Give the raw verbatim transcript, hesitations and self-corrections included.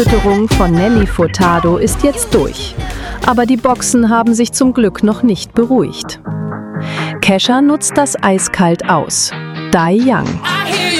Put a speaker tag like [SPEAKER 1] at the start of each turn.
[SPEAKER 1] Fütterung von Nelly Furtado ist jetzt durch. Aber die Boxen haben sich zum Glück noch nicht beruhigt. Kesha nutzt das eiskalt aus. Die Young.